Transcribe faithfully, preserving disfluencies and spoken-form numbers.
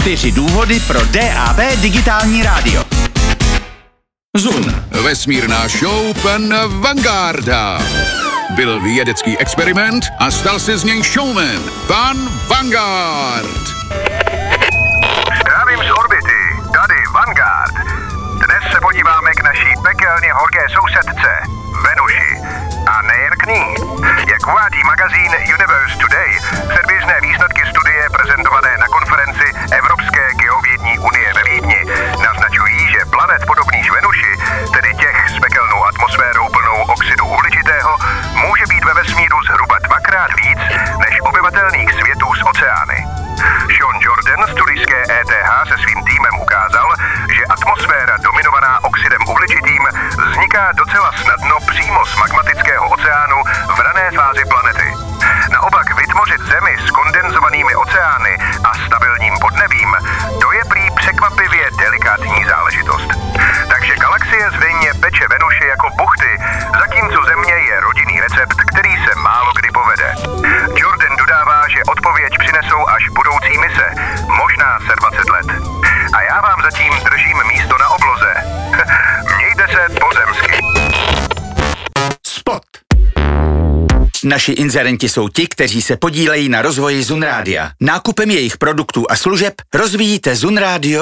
Čtyři důvody pro D A B digitální rádio. Zun. Vesmírná show pana Vanguarda. Byl vědecký experiment a stal se z něj showman. Pan Vanguard. Zdravím z orbity, tady Vanguard. Dnes se podíváme k naší pekelně horké sousedce, Venuši. A nejen k ní. Jak uvádí magazín Universe Today, předběžné výsledky studie prezentované na konferenci Evropské geovědní unie ve Vídni naznačují, že planet podobných Venuši, tedy těch s pekelnou atmosférou plnou oxidu uhličitého, může být ve vesmíru zhruba dvakrát víc než obyvatelných světů s oceány. Sean Jordan z turijské E T H se svým týmem ukázal, že atmosféra dominovaná oxidem uhličitým vzniká docela snadno přímo z magmatického oceánu v rané fázi planety. Naopak vytvořit Zemi s kondenzovanými oceány a stabilním podnebím, to je prý překvapivě delikátní záležitost. Takže galaxie zřejmě peče Venuši jako buchty, zatímco Země je rodinný recept, který se málo kdy povede. Jordan dodává, že odpověď přinesou až budoucí mise, možná za dvacet let. A já vám zatím držím místo na obloze. Mějte se pozemsky. Spot. Naši inzerenti jsou ti, kteří se podílejí na rozvoji Zun Rádia. Nákupem jejich produktů a služeb rozvíjíte Zun Rádio